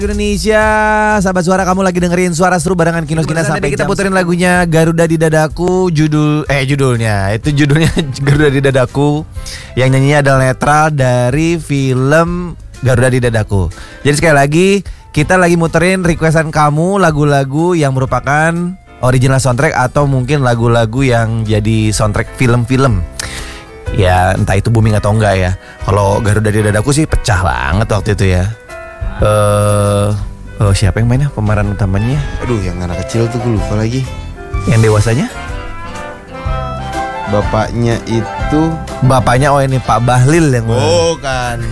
Indonesia, sahabat suara, kamu lagi dengerin Suara Seru barengan Kinos Gina sampai kita puterin lagunya Garuda di Dadaku. Judulnya Garuda di Dadaku. Yang nyanyinya adalah netral dari film Garuda di Dadaku. Jadi sekali lagi kita lagi muterin requestan kamu, lagu-lagu yang merupakan original soundtrack atau mungkin lagu-lagu yang jadi soundtrack film-film. Ya entah itu booming atau enggak ya. Kalau Garuda di Dadaku sih pecah banget waktu itu ya. Siapa yang mainnya pemeran utamanya? Aduh, yang anak kecil tuh gue lupa lagi. Yang dewasanya? Bapaknya itu. Bapaknya ini Pak Bahlil yang Bukan.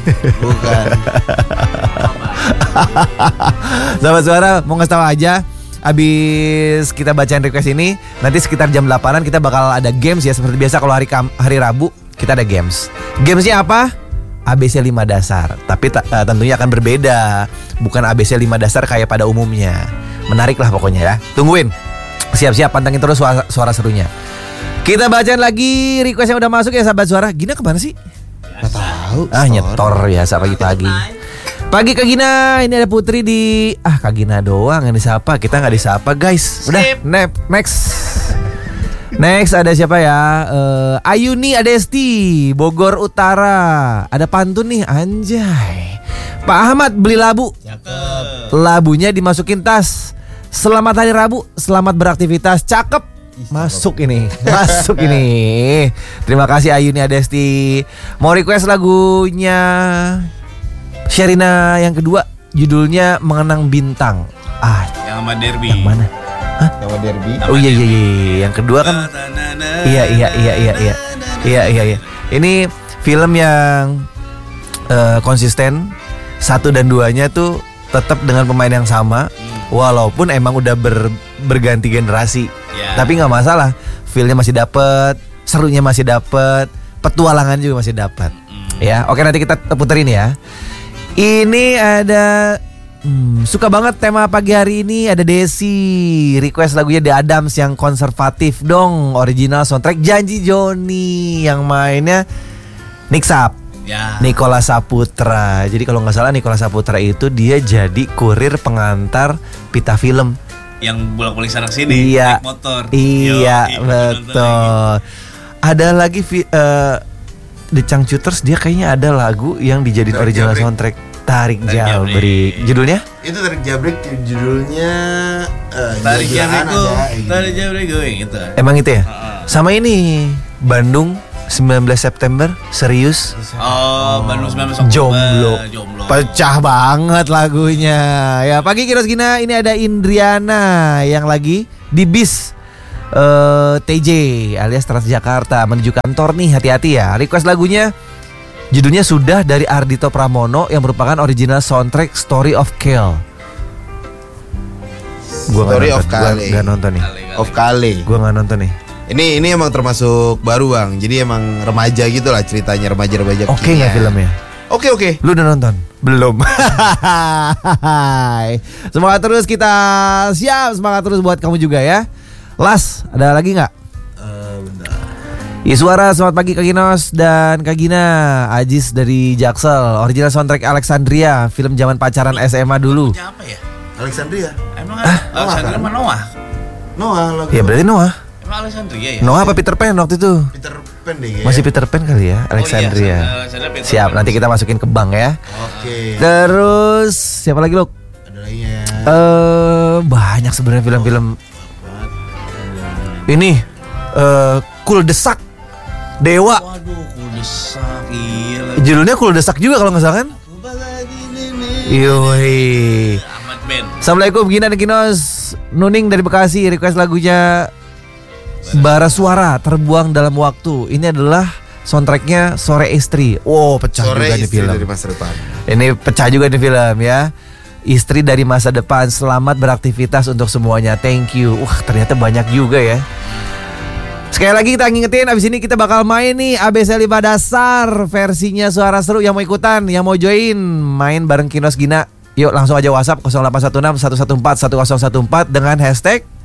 Sahabat suara, mau ngasih tahu aja, abis kita bacain request ini, nanti sekitar jam 8-an kita bakal ada games ya. Seperti biasa kalau hari Rabu kita ada games. Gamesnya apa? ABC 5 dasar. Tapi tentunya akan berbeda. Bukan ABC 5 dasar kayak pada umumnya. Menarik lah pokoknya ya. Tungguin. Siap-siap, pantengin terus suara serunya. Kita bacain lagi request yang udah masuk ya sahabat suara. Gina kemana sih? Gak tahu. Nyetor biasa pagi-pagi. Pagi Kak Gina, ini ada Putri di Kak Gina doang yang disapa. Kita gak disapa guys. Udah, Next ada siapa ya? Ayuni Adesti, Bogor Utara. Ada pantun nih, anjay. Pak Ahmad beli labu. Cakep. Labunya dimasukin tas. Selamat hari Rabu, selamat beraktivitas. Cakep. Masuk ini. Terima kasih Ayuni Adesti. Mau request lagunya Sherina yang kedua, judulnya Mengenang Bintang. Yang sama Derby. Yang mana? Nama Derby. Oh iya. Yang kedua kan. Iya. Ini film yang konsisten. 1 dan 2-nya tuh tetap dengan pemain yang sama. Walaupun emang udah berganti generasi. Tapi nggak masalah. Feel-nya masih dapet, serunya masih dapet, petualangan juga masih dapet. Ya, oke, nanti kita puterin ya. Ini ada suka banget tema pagi hari ini. Ada Desi request lagunya The Adams yang konservatif dong, original soundtrack Janji Joni, yang mainnya Nick Sap ya. Nicholas Saputra. Jadi kalau nggak salah Nicholas Saputra itu dia jadi kurir pengantar pita film yang bolak-balik sana sini naik motor. Iya, betul. Ada lagi The Changcuters, dia kayaknya ada lagu yang dijadiin original soundtrack. Tarik Jabrik. Judulnya? Itu Tarik Jabrik, judulnya Tarik Jabrik gitu. Emang itu ya? Sama ini Bandung 19 September, serius. Bandung 19 Oktober. Jomblo. Pecah banget lagunya. Ya, pagi Kinos Gina, ini ada Indriana yang lagi di bis TJ alias Transjakarta menuju kantor nih, hati-hati ya. Request lagunya judulnya Sudah dari Ardhito Pramono yang merupakan original soundtrack Story of Kale. Gua nggak nonton nih. Of Kale. Gua nggak nonton nih. Ini emang termasuk baru bang. Jadi emang remaja gitu lah ceritanya, remaja. Oke nggak filmnya? Oke. Lu udah nonton? Belum. Semangat terus kita. Siap, semangat terus buat kamu juga ya. Las, ada lagi nggak? Bentar. Suara, selamat pagi Kak Ginos dan Kak Gina. Ajis dari Jaksel, original soundtrack Alexandria, film zaman pacaran SMA dulu. Apa ya? Alexandria. Emang Alexandria sama Noah? Noah lagu. Ya berarti Noah. Emang Alexandria ya? Noah apa Peter Pan waktu itu? Peter Pan deh ya. Masih Peter Pan kali ya, Alexandria. Alexandria Siap, nanti kita masukin ke bank ya. Oke. Terus siapa lagi lo? Ada lagi ya. Banyak sebenarnya film-film. Ini Kul Desak Dewa. Waduh, Kul Desak. Iya. Judulnya Kul Desak juga kalau nggak salah kan? Yoi. Ahmad Ben. Assalamualaikum Gina dan Kinos. Nuning dari Bekasi request lagunya Bara Suara, Terbuang Dalam Waktu. Ini adalah soundtracknya Sore Istri. Pecah Sore juga nih film. Dari masa depan. Ini pecah juga nih film ya. Istri dari masa depan, selamat beraktivitas untuk semuanya. Thank you. Ternyata banyak juga ya. Sekali lagi kita ngingetin, abis ini kita bakal main nih ABC 5 dasar versinya Suara Seru. Yang mau ikutan, yang mau join, main bareng Kinos Gina. Yuk langsung aja WhatsApp 0816 114 1014 dengan hashtag